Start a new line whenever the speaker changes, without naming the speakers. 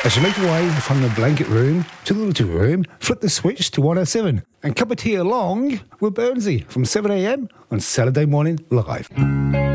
As you make your way from the blanket room to the little room, flip the switch to 107 and cup of tea along with Burnsy from 7am on Saturday Morning Live.